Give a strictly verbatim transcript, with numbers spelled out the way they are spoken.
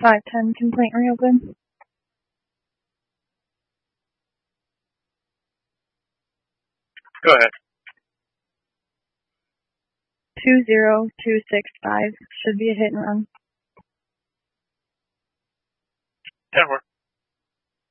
five ten complaint reopened. Go ahead. two zero two six five should be a hit and run. ten four.